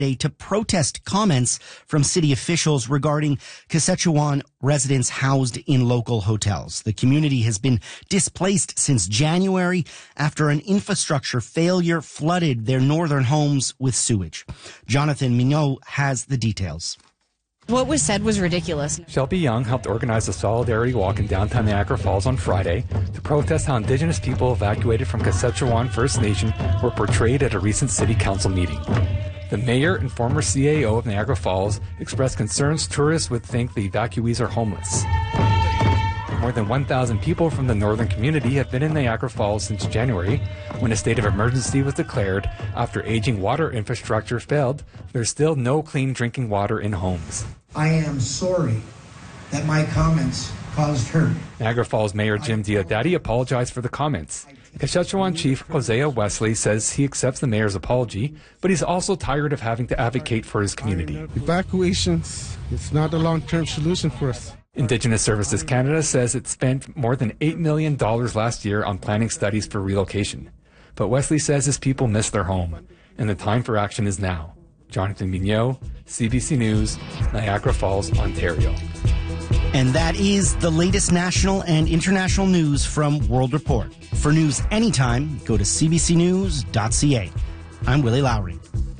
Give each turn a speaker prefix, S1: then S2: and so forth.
S1: to protest comments from city officials regarding Quechechuan residents housed in local hotels. The community has been displaced since January after an infrastructure failure flooded their northern homes with sewage. Jonathan Mignot has the details.
S2: What was said was ridiculous.
S3: Shelby Young helped organize a solidarity walk in downtown Niagara Falls on Friday to protest how Indigenous people evacuated from Quechechuan First Nation were portrayed at a recent city council meeting. The mayor and former CAO of Niagara Falls expressed concerns tourists would think the evacuees are homeless. More than 1,000 people from the northern community have been in Niagara Falls since January, when a state of emergency was declared after aging water infrastructure failed. There's still no clean drinking water in homes.
S4: I am sorry that my comments caused hurt.
S3: Niagara Falls Mayor Jim Diodati apologized for the comments. Quechechuan Chief Hosea Wesley says he accepts the mayor's apology, but he's also tired of having to advocate for his community.
S5: Evacuations, it's not a long-term solution for us.
S3: Indigenous Services Canada says it spent more than $8 million last year on planning studies for relocation. But Wesley says his people miss their home, and the time for action is now. Jonathan Mignot, CBC News, Niagara Falls, Ontario.
S1: And that is the latest national and international news from World Report. For news anytime, go to cbcnews.ca. I'm Willie Lowry.